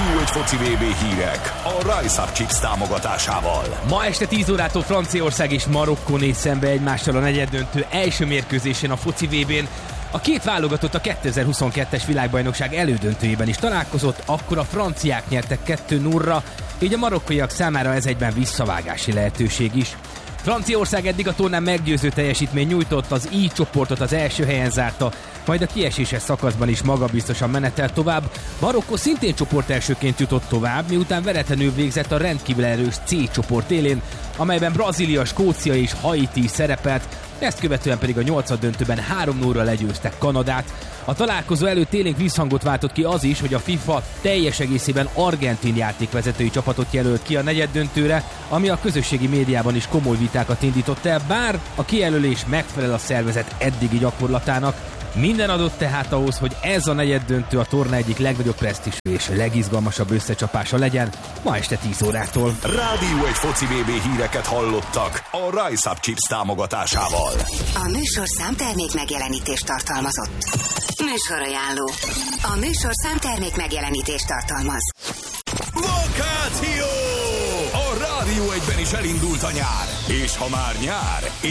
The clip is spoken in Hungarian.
Rádió egy foci VB hírek a Rise Up Chips támogatásával. Ma este 10 órától Franciaország és Marokkó néz szembe egymással a negyeddöntő első mérkőzésén a foci VB-n. A két válogatott a 2022-es világbajnokság elődöntőjében is találkozott, akkor a franciák nyertek 2-0-ra, így a marokkaiak számára ez egyben visszavágási lehetőség is. Franciaország eddig a tornán meggyőző teljesítmény nyújtott, az I csoportot az első helyen zárta, majd a kieséses szakaszban is magabiztosan menetelt tovább. Marokkó szintén csoport elsőként jutott tovább, miután veretlenül végzett a rendkívül erős C csoport élén, amelyben Brazília, Skócia és Haiti szerepelt, ezt követően pedig a nyolcaddöntőben 3-0-ra legyőztek Kanadát. A találkozó előtt élénk visszhangot váltott ki az is, hogy a FIFA teljes egészében argentin játékvezetői csapatot jelölt ki a negyeddöntőre, ami a közösségi médiában is komoly vitákat indított el, bár a kijelölés megfelel a szervezet eddigi gyakorlatának. Minden adott tehát ahhoz, hogy ez a negyeddöntő a torna egyik legnagyobb presztízsű és legizgalmasabb összecsapása legyen ma este 10 órától. Rádió egy foci VB híreket hallottak a Rise Up Chips támogatásával. A műsorszám termék megjelenítést tartalmazott. Műsorajánló. A műsorszám termék megjelenítést tartalmaz. Vakáció! A Rádió egyben is elindult a nyár. És ha már nyár,